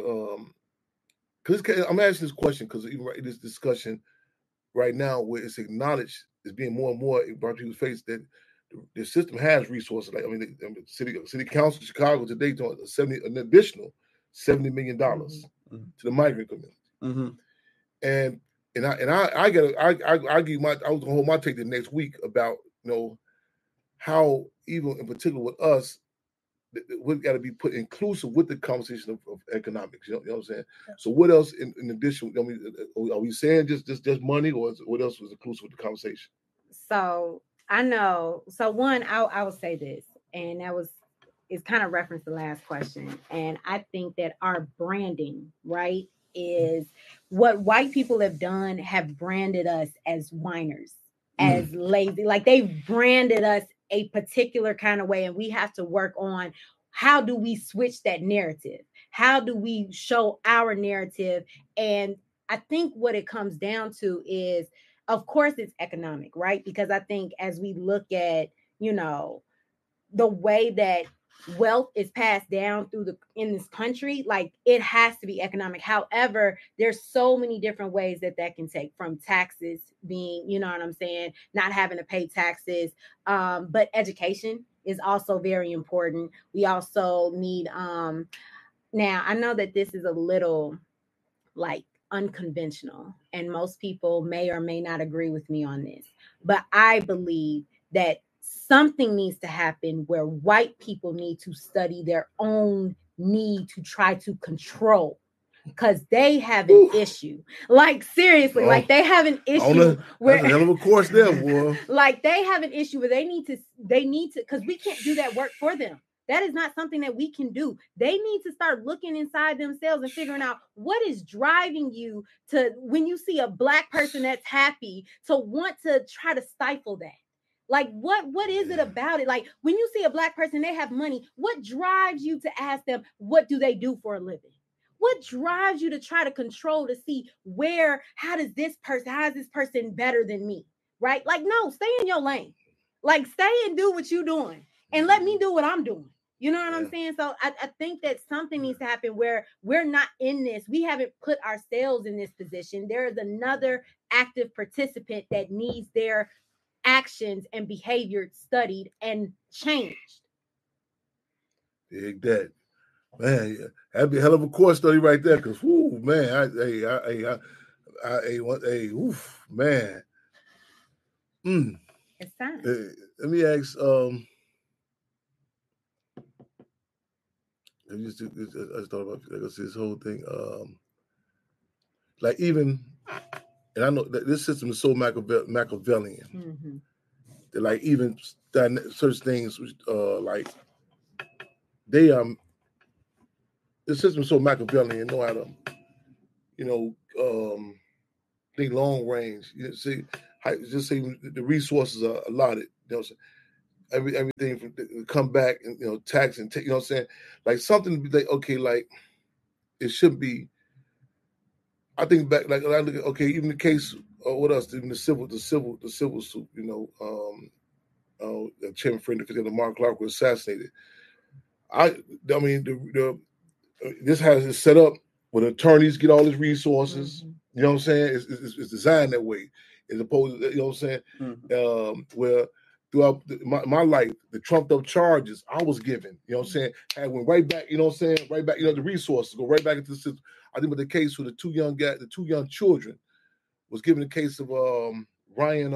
S1: because I'm asking this question because even in this discussion right now, where it's acknowledged, it's being more and more brought to people's face that the system has resources. Like the city council of Chicago today doing an additional $70 million to the migrant community, and I was gonna hold my take the next week about how even in particular with us. We've got to be put inclusive with the conversation of economics. You know what I'm saying? So what else in addition? Are we saying just money, or what else was inclusive with the conversation?
S2: So I know. So one, I will say this, and it's kind of reference the last question. And I think that our branding, right, is what white people have done. Have branded us as whiners, as lazy. Like they've branded us a particular kind of way, and we have to work on how do we switch that narrative? How do we show our narrative? And I think what it comes down to is, of course, it's economic, right? Because I think as we look at, the way that wealth is passed down in this country, like it has to be economic. However, there's so many different ways that can take, from taxes being, not having to pay taxes. But education is also very important. We also need, now I know that this is a little like unconventional, and most people may or may not agree with me on this, but I believe that something needs to happen where white people need to study their own need to try to control, because they have an issue. Like seriously, like they have an issue where
S1: that's a hell of a course there, boy.
S2: Like they have an issue where they need to, because we can't do that work for them. That is not something that we can do. They need to start looking inside themselves and figuring out what is driving you to, when you see a Black person that's happy, to want to try to stifle that. Like what is it about it? Like when you see a Black person, they have money, what drives you to ask them, what do they do for a living? What drives you to try to control, to see how is this person better than me? Right? Like, no, stay in your lane. Like stay and do what you're doing and let me do what I'm doing. You know what I'm saying? So I think that something needs to happen where we're not in this. We haven't put ourselves in this position. There is another active participant that needs their actions and behavior studied and changed.
S1: Dig that. Man, that'd be a hell of a course study right there. Because, man, man.
S2: It's time.
S1: Let me ask. I just thought about this whole thing. Like even, and I know that this system is so Machiavellian. like even certain things, like they the system's so Machiavellian, know how to, think long range. See, just say the resources are allotted. Everything from come back and tax and take. You know what I'm saying? Like something like okay, like it should be. I think back like I look at even the case. What else? Even the civil suit. Chairman Freddie Fifth, Mark Clark was assassinated. I mean this has it set up where attorneys get all these resources. Mm-hmm. You know what I'm saying? It's designed that way, as opposed to, you know what I'm saying? Mm-hmm. Where throughout my life, the trumped up charges I was given, you know what I'm saying? I went right back, you know what I'm saying? Right back, the resources go right back into the system. I think with the case for the two young children was given the case of Ryan.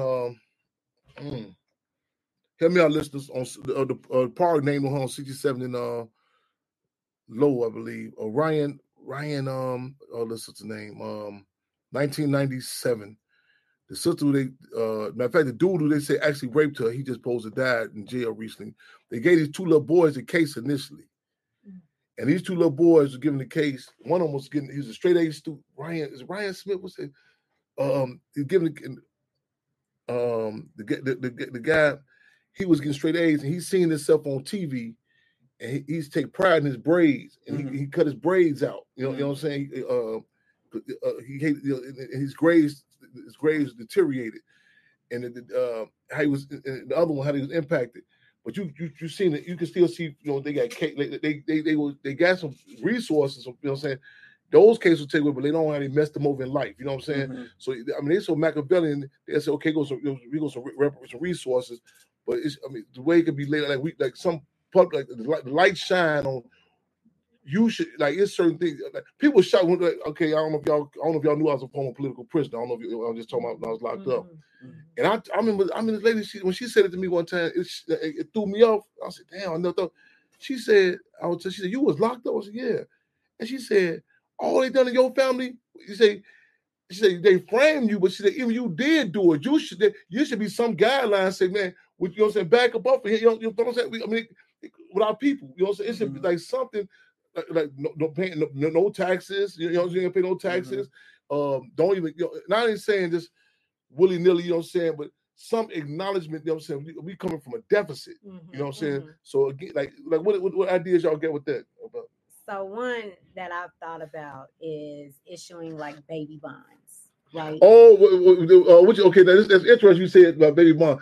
S1: Help me out, listeners, on the park named on 67 in Low, I believe. Ryan. What's the name? 1997. The sister who matter of fact, the dude who they say actually raped her, he just supposed to died in jail recently. They gave these two little boys a case initially. And these two little boys were given the case. One of them was he was a straight A student. Ryan Smith was it? He's given the guy, he was getting straight A's and he's seeing himself on TV and he's take pride in his braids and he cut his braids out. You know what I'm saying? He hated, his grades deteriorated, and how he was. And the other one, how he was impacted. But you seen it. You can still see. They got they got some resources. You know what I'm saying? Those cases will take away, but they don't know how they messed them over in life. You know what I'm saying? Mm-hmm. So I mean, they're so Machiavellian. They say, okay, we go some resources, but the way it could be laid like some public, like the light shine on. You should it's certain things. Like, people shout. Like, okay, I don't know if y'all knew I was a former political prisoner. I don't know if I was just talking about when I was locked up. And I remember this lady. When she said it to me one time, it threw me off. I said, "Damn, I never thought." She said, She said, "You was locked up." I said, "Yeah." And she said, "All they done in your family?" She said, "They framed you," but she said, "Even you did do it. You should be some guidelines. Say, man, you know what I'm saying? Back up off of here. You know what I'm saying? With our people, you know what I'm saying? It should be like something." Like no paying no taxes, you know what I'm saying? Pay no taxes. Don't even not even saying just willy-nilly, you know what I'm saying, but some acknowledgement, you know what I'm saying? We coming from a deficit, you know what I'm saying? So again, like what ideas y'all get with that?
S2: So one that I've thought about is issuing like baby bonds, right?
S1: Okay, now that's interesting you said about baby bond.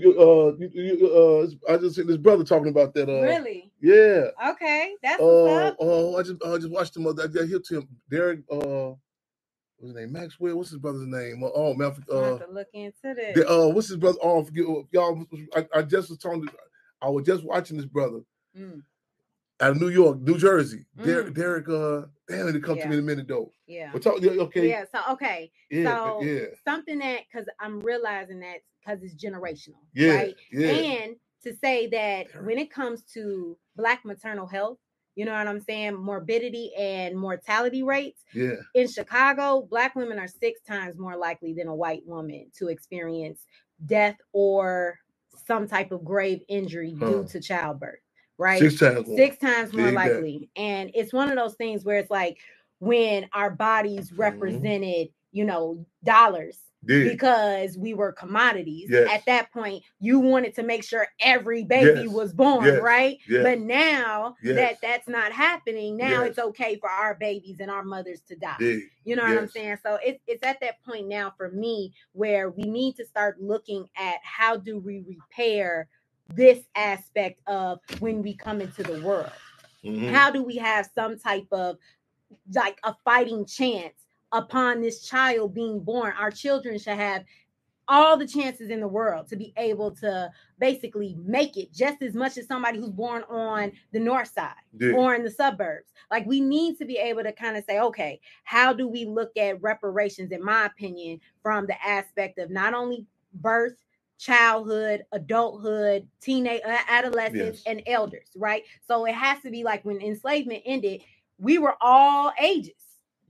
S1: I just seen this brother talking about that.
S2: Really?
S1: Yeah.
S2: Okay, that's what's up.
S1: I just watched him. I hit to him. Derek. What's his name? Maxwell. What's his brother's name? Man.
S2: I have to look into this.
S1: What's his brother? Forget y'all. I just was talking. I was just watching this brother out of New Jersey. Derek. Damn, it'll come to me in a minute though.
S2: Yeah.
S1: But okay.
S2: Yeah. So okay. Yeah, so something that because I'm realizing that because it's generational.
S1: Yeah.
S2: Right.
S1: Yeah.
S2: And to say that when it comes to Black maternal health, you know what I'm saying, morbidity and mortality rates.
S1: Yeah.
S2: In Chicago, Black women are 6 times more likely than a white woman to experience death or some type of grave injury due to childbirth. Right? 6 times more likely. And it's one of those things where it's like when our bodies represented, dollars because we were commodities. Yes. At that point, you wanted to make sure every baby was born, right? Yes. But now that that's not happening, now it's okay for our babies and our mothers to die. You know what I'm saying? So it's at that point now for me where we need to start looking at how do we repair this aspect of when we come into the world. How do we have some type of like a fighting chance upon this child being born? Our children should have all the chances in the world to be able to basically make it just as much as somebody who's born on the north side or in the suburbs. Like we need to be able to kind of say, okay, how do we look at reparations, in my opinion, from the aspect of not only birth, childhood, adulthood, teenage, adolescents, and elders, right? So it has to be like when enslavement ended, we were all ages.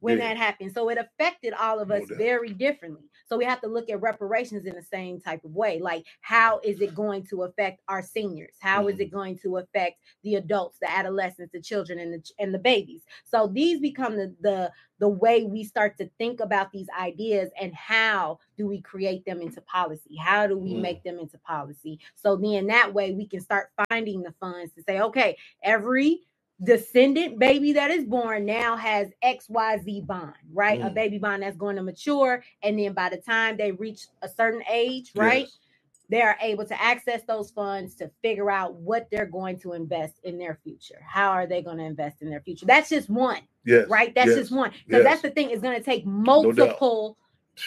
S2: when
S1: Yeah.
S2: that happened. So it affected all of
S1: No
S2: us
S1: doubt.
S2: very differently. So we have to look at reparations in the same type of way. Like, how is it going to affect our seniors? How is it going to affect the adults, the adolescents, the children, and the babies? So these become the way we start to think about these ideas, and how do we create them into policy? How do we make them into policy? So then that way we can start finding the funds to say, okay, every descendant baby that is born now has XYZ bond, right? A baby bond that's going to mature, and then by the time they reach a certain age, right,
S1: Yes.
S2: they are able to access those funds to figure out what they're going to invest in their future. How are they going to invest in their future? That's just one.
S1: Yes.
S2: Right? That's
S1: Yes.
S2: just one. Because that's the thing, it's going to take multiple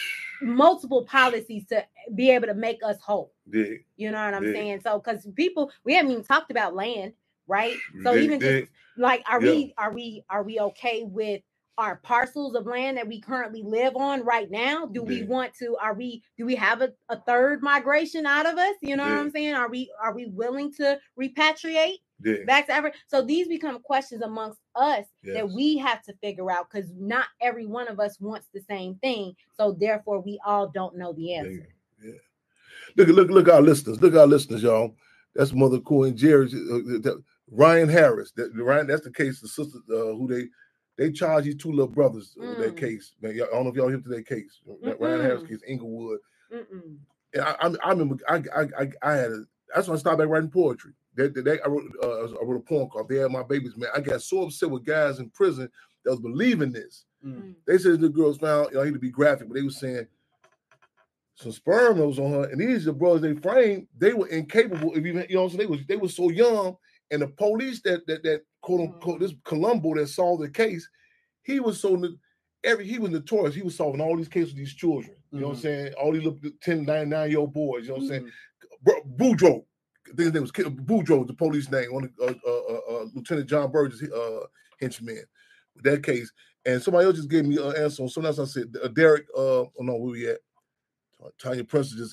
S2: policies to be able to make us whole.
S1: Dig.
S2: You know what I'm
S1: Dig.
S2: saying? So because people, we haven't even talked about land, right? So
S1: Dig,
S2: even
S1: dig.
S2: just like, are
S1: Yeah.
S2: we okay with our parcels of land that we currently live on right now? Do we
S1: Dig.
S2: want to, do we have a third migration out of us? You know what I'm
S1: Dig.
S2: saying? Are we willing to repatriate
S1: Dig.
S2: back to Africa? So these become questions amongst us that
S1: Yes.
S2: we have to figure out, because not every one of us wants the same thing. So therefore we all don't know the answer.
S1: Yeah. Look our listeners. Look our listeners, y'all. That's Mother Coy and Jerry. Ryan Harris. Ryan, that's the case. The sister who they charge these two little brothers with that case. Man, I don't know if y'all hip to that case. Ryan Harris case, Inglewood. And I remember I had that's when I started back writing poetry. I wrote a poem called "They Had My Babies." Man, I got so upset with guys in prison that was believing this. They said the girls found, I hate to be graphic, but they were saying some sperm that was on her, and these are brothers they framed. They were incapable of even, so they were so young. And the police that quote unquote this Colombo that solved the case, he was he was notorious. He was solving all these cases with these children. You know what I'm saying? All these little 10, 9-year-old boys. You know what I'm saying? Boudreaux, I think his name was Boudreaux, the police name, on Lieutenant John Burgess henchman with that case. And somebody else just gave me an answer on something else. I said Derek. Oh no, where we at? Tanya Prince just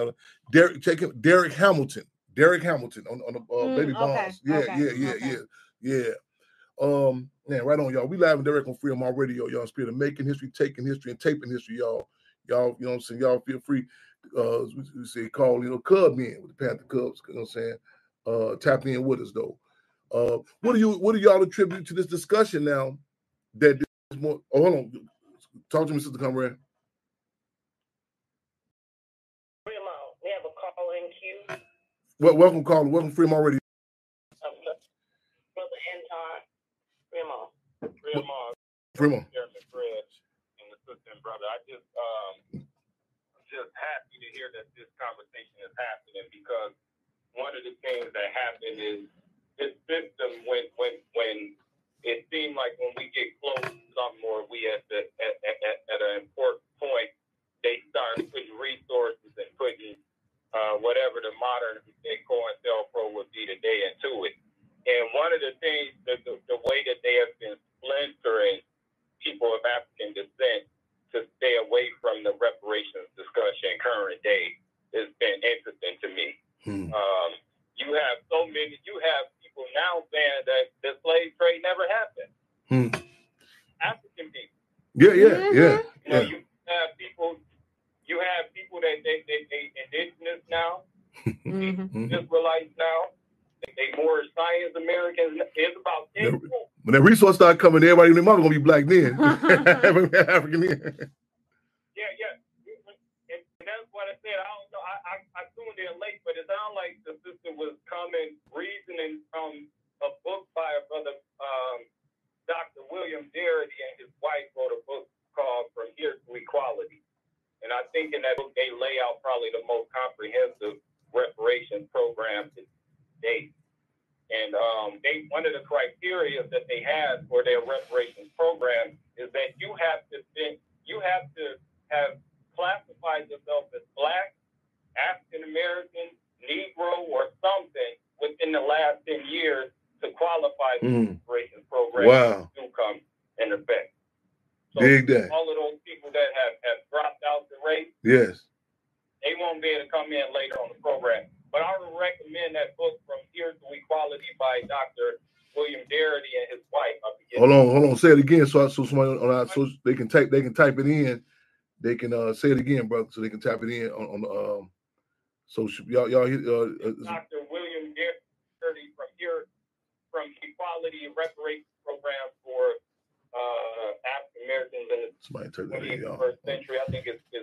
S1: Derek Hamilton. Derek Hamilton on the Baby Bonds. Yeah. Man, right on, y'all. We live and direct on Freedom All Radio, y'all. Spirit of making history, taking history, and taping history, y'all. Y'all, you know what I'm saying? Y'all feel free. We say call, Cub in with the Panther Cubs. You know what I'm saying? Tap in with us though. What do y'all attribute to this discussion now? That is more. Oh, hold on. Talk to me, Sister Comrade.
S4: We have a call in queue.
S1: Well, welcome, caller. Welcome, Freedom All Radio.
S4: Brother Anton,
S1: Freedom.
S5: Chairman Fred and the sister and brother. I just happy to hear that this conversation is happening, because one of the things that happened is this system when it seemed like when we get close to something, or we at an important point, they start putting resources and putting whatever the modern COINTELPRO would be today into it. And one of the things, the way that they have been splintering people of African descent to stay away from the reparations discussion current day has been interesting to me. You have people now saying that the slave trade never happened. African people.
S1: Yeah.
S5: You have people that they indigenous now, Israelites now. They more science Americans. It's about 10 people.
S1: When that resource start coming, everybody and their mama gonna be black then. African then.
S5: Yeah. And that's what I said. I don't know. I tuned in late, but it sounded like the sister was reasoning from a book by a brother, Dr. William Darity, and his wife wrote a book called From Here to Equality. And I think in that book they lay out probably the most comprehensive reparations program to date. And one of the criteria that they had for their reparations program is that you have to have classified yourself as Black, African American, Negro, or something within the last 10 years to qualify for the reparations program to come in effect. So all of those people that have dropped out the race, they won't be able to come in later on the program. But I would recommend that book From Here to Equality by Dr. William Darity and his wife. I forget
S1: Hold on. Say it again, so somebody on our, so they can type it in. They can say it again, brother, so they can type it in on the So y'all hit
S5: Dr. William Garrity from Equality and Reparations Program for African Americans in the 21st century. I think it's